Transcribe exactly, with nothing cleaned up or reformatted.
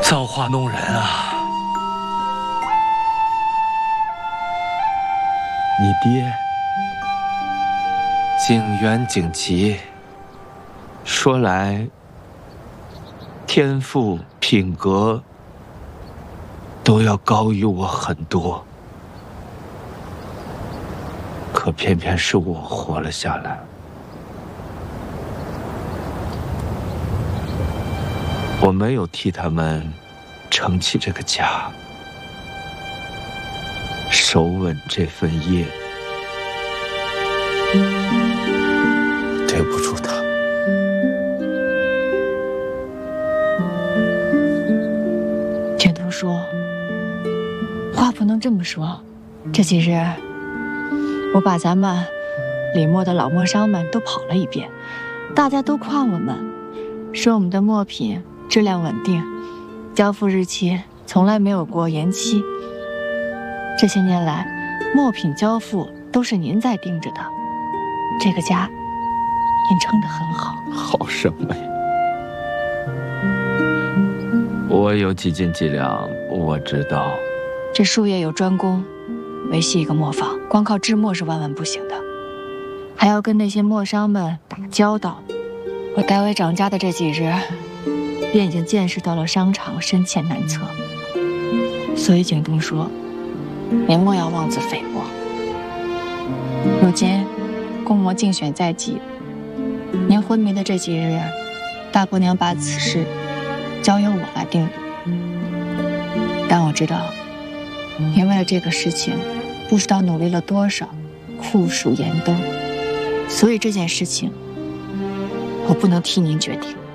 造化弄人啊！你爹景元景琦，说来天赋品格都要高于我很多，可偏偏是我活了下来。我没有替他们撑起这个家，手稳这份业，我对不住他。 卷童叔，话不能这么说。这几日，我把咱们李墨的老墨商们都跑了一遍，大家都夸我们，说我们的墨品质量稳定，交付日期从来没有过延期。这些年来，墨品交付都是您在盯着的，这个家您撑得很好。 好什么呀？我有几斤几两，我知道。 这术业有专攻，维系一个磨坊，光靠制墨是万万不行的，还要跟那些墨商们打交道。我代为掌家的这几日，便已经见识到了商场深浅难测，所以景东说，您莫要妄自菲薄。如今公模竞选在即，您昏迷的这几日，大伯娘把此事交由我来定夺。但我知道，您为了这个事情，不知道努力了多少，酷暑严冬，所以这件事情，我不能替您决定。